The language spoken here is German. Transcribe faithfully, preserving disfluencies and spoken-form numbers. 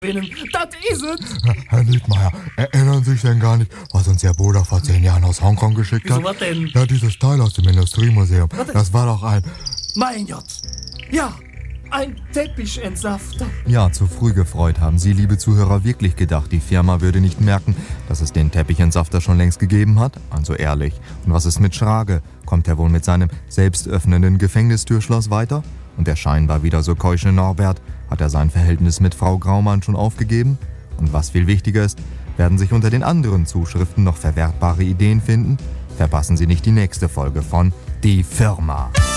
Das ist es. Herr Niedmeier, erinnern Sie sich denn gar nicht, was uns Ihr Bruder vor zehn Jahren aus Hongkong geschickt Wieso, hat? was denn? Ja, dieses Teil aus dem Industriemuseum. Das war doch ein... Mein Gott. Ja, ein Teppichentsafter. Ja, zu früh gefreut. Haben Sie, liebe Zuhörer, wirklich gedacht, die Firma würde nicht merken, dass es den Teppichentsafter schon längst gegeben hat? Also ehrlich. Und was ist mit Schrage? Kommt er wohl mit seinem selbstöffnenden Gefängnistürschloss weiter? Und der scheinbar wieder so keusche Norbert, hat er sein Verhältnis mit Frau Graumann schon aufgegeben? Und was viel wichtiger ist, werden sich unter den anderen Zuschriften noch verwertbare Ideen finden? Verpassen Sie nicht die nächste Folge von Die Firma.